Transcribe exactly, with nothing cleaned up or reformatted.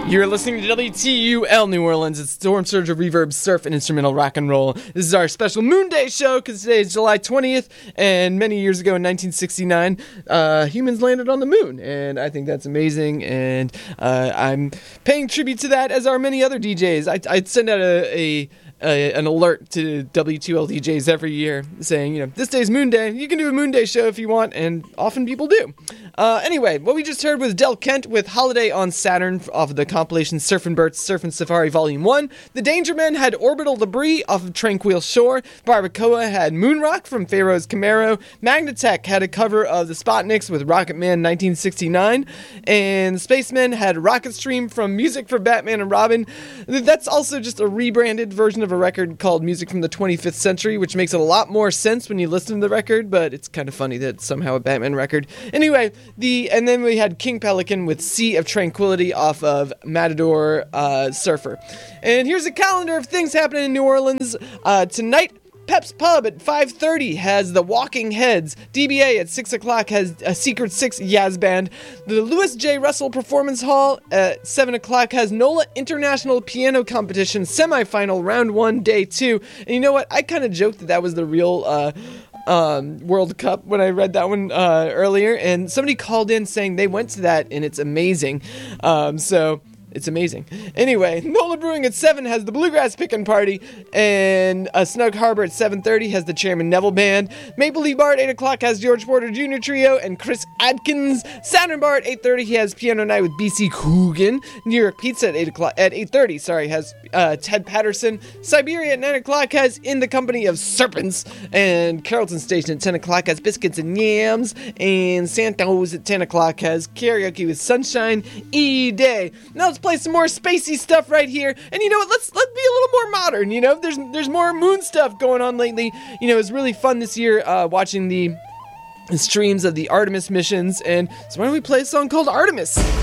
You're listening to W T U L New Orleans. It's Storm Surge of Reverb, Surf, and Instrumental Rock and Roll. This is our special Moon Day show because today is July twentieth, and many years ago in nineteen sixty-nine, uh, humans landed on the moon, and I think that's amazing, and uh, I'm paying tribute to that, as are many other D Js. I, I'd send out a... a Uh, an alert to W two L D Js every year saying, you know, this day's Moon Day. You can do a Moon Day show if you want, and often people do. Uh, anyway, what we just heard was Del Kent with Holiday on Saturn off of the compilation Surfin' Bert's Surfin' Safari Volume one. The Dangermen had Orbital Debris off of Tranquil Shore. Barbacoa had Moonrock from Pharaoh's Camaro. Magnatech had a cover of the Spotniks with Rocket Man nineteen sixty-nine. And Spacemen had Rocket Stream from Music for Batman and Robin. That's also just a rebranded version of a record called Music from the twenty-fifth Century, which makes a lot more sense when you listen to the record, but it's kind of funny that it's somehow a Batman record. Anyway, the and then we had King Pelican with Sea of Tranquility off of Matador uh, Surfer. And here's a calendar of things happening in New Orleans. Uh, tonight, Pep's Pub at five thirty has the Walking Heads. D B A at six o'clock has a Secret Six Yaz Band. The Lewis J. Russell Performance Hall at seven o'clock has NOLA International Piano Competition Semifinal Round one, Day two. And you know what? I kind of joked that that was the real uh, um, World Cup when I read that one uh, earlier. And somebody called in saying they went to that and it's amazing. Um, so... It's amazing. Anyway, NOLA Brewing at seven has the Bluegrass Pickin' Party, and uh, Snug Harbor at seven thirty has the Chairman Neville Band. Maple Leaf Bar at eight o'clock has George Porter Junior Trio and Chris Adkins. Saturn Bar at eight thirty he has Piano Night with B C Coogan. New York Pizza at eight o'clock at eight thirty sorry, has uh, Ted Patterson. Siberia at nine o'clock has In the Company of Serpents, and Carrollton Station at ten o'clock has Biscuits and Yams, and Santos at ten o'clock has Karaoke with Sunshine E-Day. Now let's play some more spacey stuff right here, and you know what, let's let's be a little more modern. You know, there's there's more moon stuff going on lately. You know, it was really fun this year uh, watching the streams of the Artemis missions, and so why don't we play a song called Artemis?